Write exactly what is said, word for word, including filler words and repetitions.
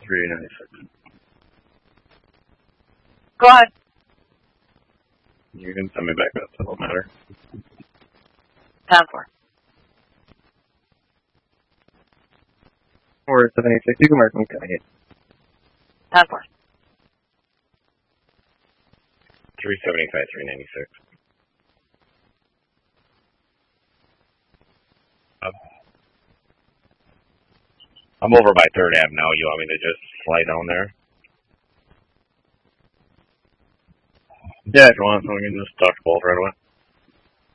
three ninety-six. Go ahead. You can send me back up, so it don't matter. ten four. Or seventy-six, you can mark me. Okay. ten four. three seventy-five, three ninety-six. Um, I'm over by third Ave now. You want me to just fly down there? Yeah, if you want, so we can just talk to both right away.